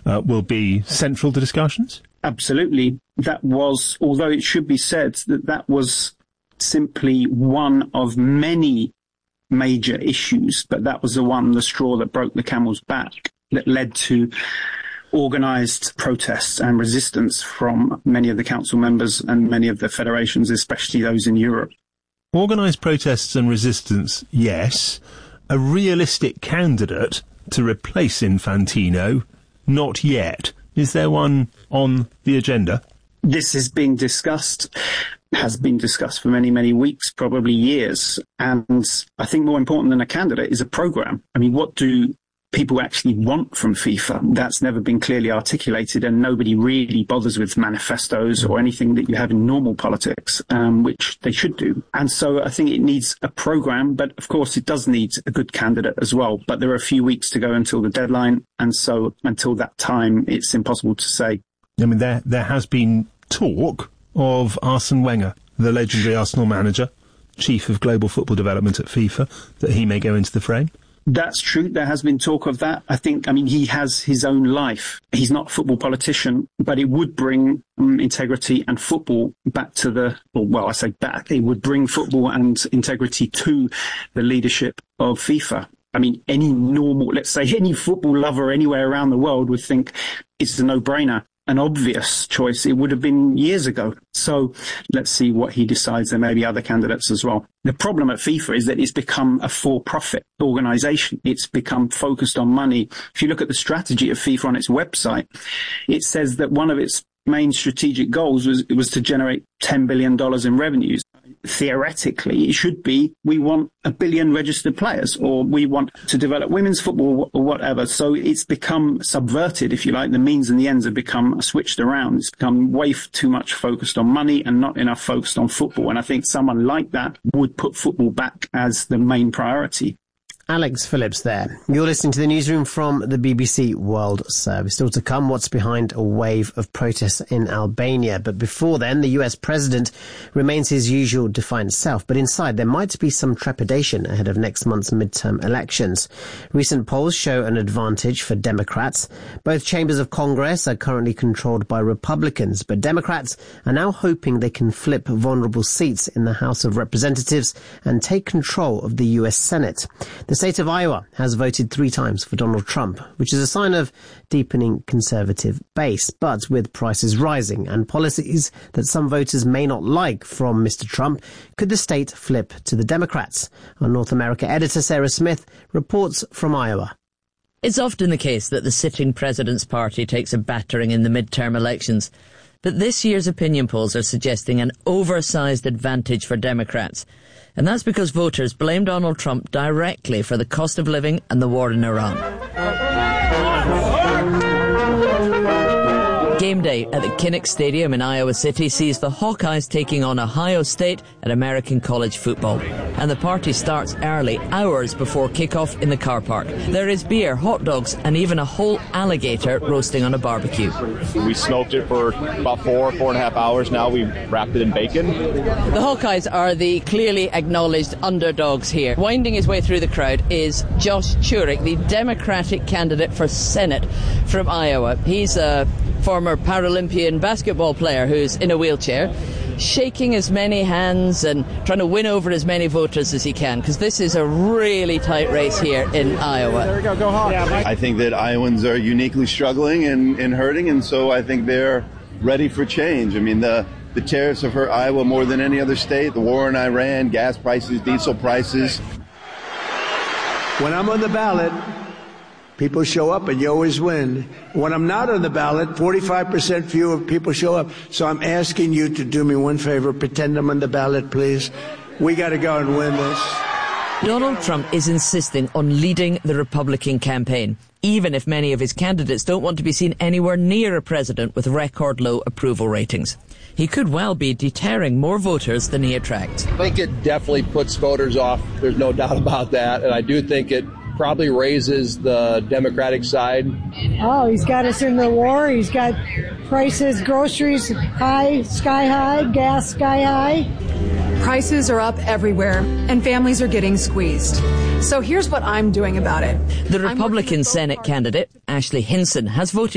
will be central to discussions? Absolutely. That was, although it should be said that was simply one of many major issues, but that was the straw that broke the camel's back, that led to organised protests and resistance from many of the council members and many of the federations, especially those in Europe. Organised protests and resistance, yes. A realistic candidate to replace Infantino, not yet. Is there one on the agenda? This is being discussed, has been discussed for many, many weeks, probably years. And I think more important than a candidate is a programme. I mean, what do people actually want from FIFA? That's never been clearly articulated, and nobody really bothers with manifestos or anything that you have in normal politics, which they should do. And so I think it needs a programme, but of course it does need a good candidate as well. But there are a few weeks to go until the deadline, and so until that time, it's impossible to say. I mean, there has been talk of Arsene Wenger, the legendary Arsenal manager, chief of global football development at FIFA, that he may go into the frame. That's true. There has been talk of that. I mean, he has his own life. He's not a football politician, but it would bring integrity and football back to I say back. It would bring football and integrity to the leadership of FIFA. I mean, any football lover anywhere around the world would think it's a no-brainer. An obvious choice. It would have been years ago. So let's see what he decides. There may be other candidates as well. The problem at FIFA is that it's become a for-profit organisation. It's become focused on money. If you look at the strategy of FIFA on its website, it says that one of its main strategic goals was to generate $10 billion in revenues. Theoretically, it should be, we want 1 billion registered players, or we want to develop women's football or whatever. So it's become subverted, if you like. The means and the ends have become switched around. It's become way too much focused on money and not enough focused on football. And I think someone like that would put football back as the main priority. Alex Phillips there. You're listening to the newsroom from the BBC World Service. Still to come, what's behind a wave of protests in Albania. But before then, the US president remains his usual defiant self. But inside, there might be some trepidation ahead of next month's midterm elections. Recent polls show an advantage for Democrats. Both chambers of Congress are currently controlled by Republicans, but Democrats are now hoping they can flip vulnerable seats in the House of Representatives and take control of the US Senate. The state of Iowa has voted 3 times for Donald Trump, which is a sign of deepening conservative base. But with prices rising and policies that some voters may not like from Mr. Trump, could the state flip to the Democrats? Our North America editor Sarah Smith reports from Iowa. It's often the case that the sitting president's party takes a battering in the midterm elections. But this year's opinion polls are suggesting an oversized advantage for Democrats. And that's because voters blame Donald Trump directly for the cost of living and the war in Iran. Game day at the Kinnick Stadium in Iowa City sees the Hawkeyes taking on Ohio State at American college football. And the party starts early, hours before kickoff in the car park. There is beer, hot dogs, and even a whole alligator roasting on a barbecue. We smoked it for about 4.5 hours now. We wrapped it in bacon. The Hawkeyes are the clearly acknowledged underdogs here. Winding his way through the crowd is Josh Churich, the Democratic candidate for Senate from Iowa. He's a former Paralympian basketball player who's in a wheelchair, shaking as many hands and trying to win over as many voters as he can, because this is a really tight race here in Iowa. There we go, go Hawks. I think that Iowans are uniquely struggling and hurting, and so I think they're ready for change. I mean, the tariffs have hurt Iowa more than any other state. The war in Iran, gas prices, diesel prices. When I'm on the ballot, people show up and you always win. When I'm not on the ballot, 45% fewer people show up. So I'm asking you to do me one favor. Pretend I'm on the ballot, please. We got to go and win this. Donald Trump is insisting on leading the Republican campaign, even if many of his candidates don't want to be seen anywhere near a president with record low approval ratings. He could well be deterring more voters than he attracts. I think it definitely puts voters off. There's no doubt about that. And I do think it probably raises the Democratic side. Oh, he's got us in the war. He's got prices, groceries high, sky high, gas sky high. Prices are up everywhere, and families are getting squeezed. So here's what I'm doing about it. The Republican Senate candidate, Ashley Hinson, has voted